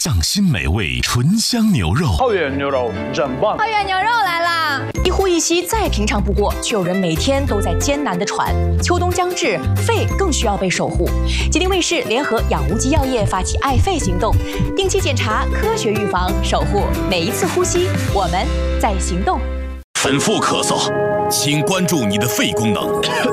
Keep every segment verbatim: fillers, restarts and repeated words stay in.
匠心美味醇香牛肉。 浩源牛肉真棒！ 浩源牛肉来啦！一呼一吸再平常不过，却有人每天都在艰难地喘。秋冬将至，肺更需要被守护。吉林卫视联合养无极药业发起爱肺行动，定期检查，科学预防，守护每一次呼吸。我们在行动。 反复咳嗽，请关注你的肺功能。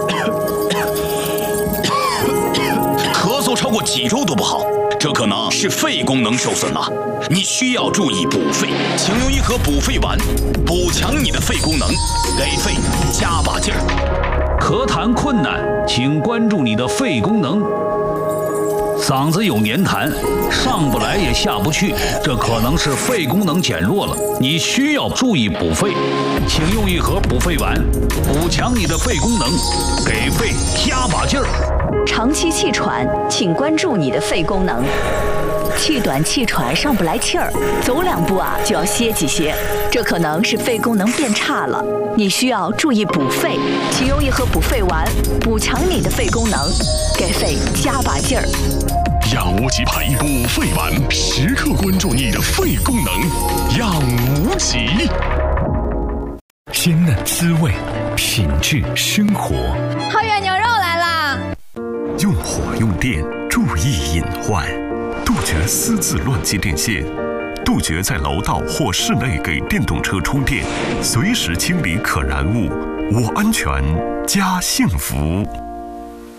咳嗽超过几周都不好，这可能是肺功能受损了。你需要注意补肺，请用一盒补肺丸，补强你的肺功能，给肺加把劲儿。 咳痰困难，请关注你的肺功能。嗓子有黏痰，上不来也下不去，这可能是肺功能减弱了，你需要注意补肺，请用一盒补肺丸，补强你的肺功能，给肺加把劲儿。 长期气喘，请关注你的肺功能。气短气喘上不来气儿，走两步啊就要歇几歇，这可能是肺功能变差了，你需要注意补肺，请用一盒补肺丸，补强你的肺功能，给肺加把劲儿。 养无极牌补肺丸，时刻关注你的肺功能，养无极。鲜嫩滋味，品质生活。 浩源牛肉来啦！ 用火用电，注意隐患。杜绝私自乱接电线，杜绝在楼道或室内给电动车充电，随时清理可燃物，我安全家幸福。